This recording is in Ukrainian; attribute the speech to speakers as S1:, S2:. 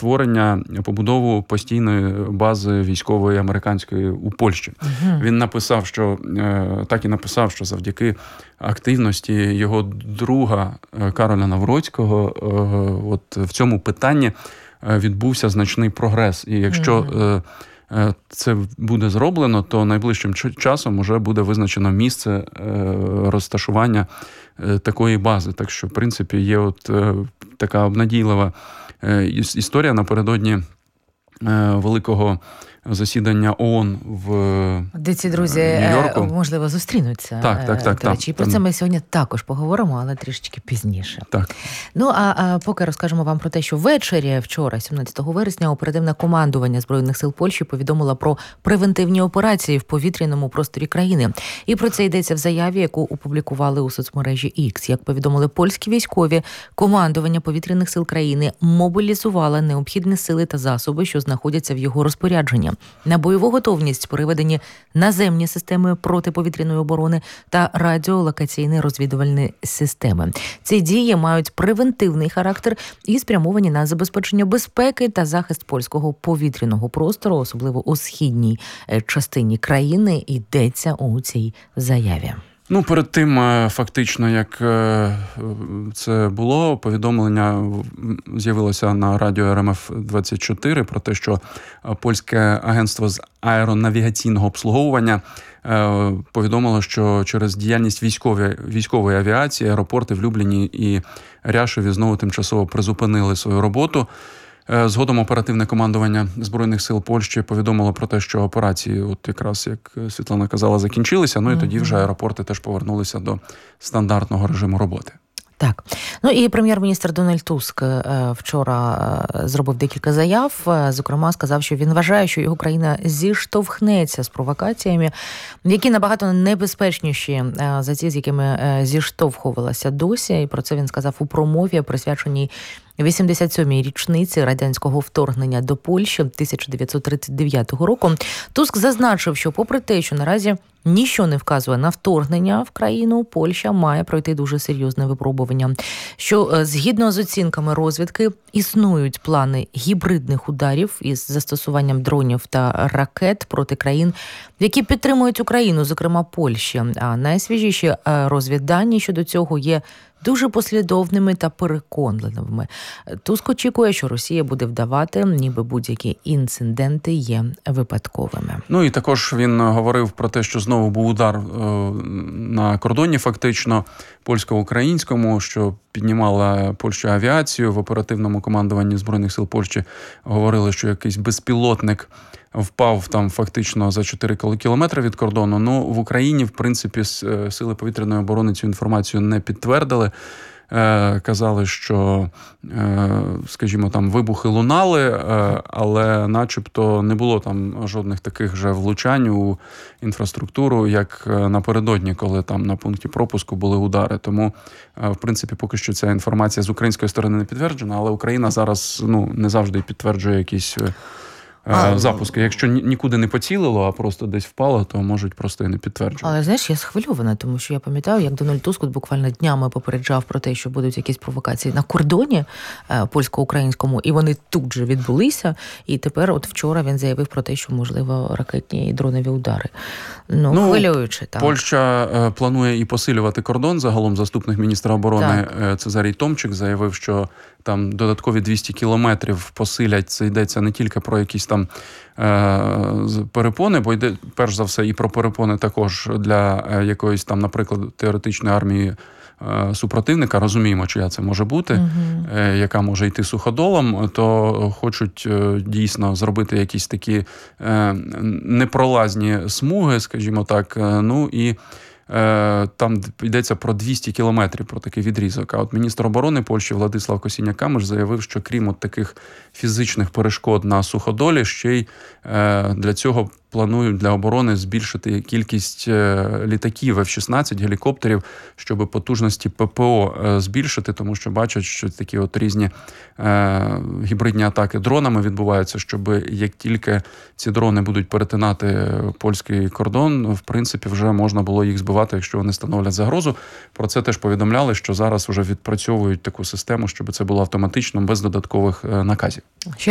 S1: побудову постійної бази військової американської у Польщі. Він написав, що завдяки активності його друга Кароля Навроцького от в цьому питанні відбувся значний прогрес. І якщо це буде зроблено, то найближчим часом вже буде визначено місце розташування такої бази. Так що, в принципі, є от така обнадійлива історія напередодні великого засідання ООН
S2: де ці друзі,
S1: Нью-Йорку.
S2: Можливо, зустрінуться.
S1: Так.
S2: До речі, і про це ми сьогодні також поговоримо, але трішечки пізніше.
S1: Так.
S2: Ну, а поки розкажемо вам про те, що ввечері вчора, 17 вересня, оперативне командування Збройних сил Польщі повідомило про превентивні операції в повітряному просторі країни. І про це йдеться в заяві, яку опублікували у соцмережі X. Як повідомили польські військові, командування повітряних сил країни мобілізувало необхідні сили та засоби, що знаходяться в його розпорядженні. На бойову готовність переведені наземні системи протиповітряної оборони та радіолокаційні розвідувальні системи. Ці дії мають превентивний характер і спрямовані на забезпечення безпеки та захист польського повітряного простору, особливо у східній частині країни, йдеться у цій заяві.
S1: Ну, перед тим, фактично, як це було, повідомлення з'явилося на радіо РМФ-24 про те, що польське агентство з аеронавігаційного обслуговування повідомило, що через діяльність військової авіації аеропорти в Любліні і Ряшеві знову тимчасово призупинили свою роботу. Згодом оперативне командування Збройних сил Польщі повідомило про те, що операції, от якраз, як Світлана казала, закінчилися, і тоді вже аеропорти теж повернулися до стандартного режиму роботи.
S2: Так. Ну і прем'єр-міністр Дональд Туск вчора зробив декілька заяв. Зокрема, сказав, що він вважає, що його країна зіштовхнеться з провокаціями, які набагато небезпечніші за ті, з якими зіштовхувалася досі. І про це він сказав у промові, присвяченій 87-й річниці радянського вторгнення до Польщі 1939 року. Туск зазначив, що попри те, що наразі ніщо не вказує на вторгнення в країну, Польща має пройти дуже серйозне випробування. Що згідно з оцінками розвідки існують плани гібридних ударів із застосуванням дронів та ракет проти країн, які підтримують Україну, зокрема Польщі. А найсвіжіші розвіддані щодо цього є дуже послідовними та переконливими. Туск очікує, що Росія буде вдавати, ніби будь-які інциденти є випадковими.
S1: Ну і також він говорив про те, що знову був удар на кордоні, фактично, польсько-українському, що піднімала Польща авіацію. В оперативному командуванні Збройних сил Польщі говорили, що якийсь безпілотник впав там фактично за 4 кілометри від кордону. Ну, в Україні, в принципі, сили повітряної оборони цю інформацію не підтвердили. Казали, що, скажімо, там вибухи лунали, але начебто не було там жодних таких же влучань у інфраструктуру, як напередодні, коли там на пункті пропуску були удари. Тому, в принципі, поки що ця інформація з української сторони не підтверджена, але Україна зараз не завжди підтверджує якісь запуски. Якщо нікуди не поцілило, а просто десь впало, то можуть просто і не підтверджувати.
S2: Але, знаєш, я схвильована, тому що я пам'ятаю, як Дональд Туск буквально днями попереджав про те, що будуть якісь провокації на кордоні польсько-українському, і вони тут же відбулися. І тепер, от вчора, він заявив про те, що, можливо, ракетні і дронові удари. Хвилююче. Так.
S1: Польща планує і посилювати кордон. Загалом заступник міністра оборони Цезарій Томчик заявив, що там додаткові 200 кілометрів посилять. Це йдеться не тільки про якісь там перепони, бо йде, перш за все, і про перепони також для якоїсь там, наприклад, теоретичної армії супротивника. Розуміємо, чия це може бути, яка може йти суходолом, то хочуть дійсно зробити якісь такі непролазні смуги, скажімо так, і там йдеться про 200 кілометрів, про такий відрізок. А от міністр оборони Польщі Владислав Косіняк-Камиш заявив, що крім от таких фізичних перешкод на суходолі, ще й для цього планують для оборони збільшити кількість літаків F-16, гелікоптерів, щоб потужності ППО збільшити, тому що бачать, що такі от різні гібридні атаки дронами відбуваються, щоб як тільки ці дрони будуть перетинати польський кордон, в принципі, вже можна було їх збивати, якщо вони становлять загрозу. Про це теж повідомляли, що зараз вже відпрацьовують таку систему, щоб це було автоматично, без додаткових наказів.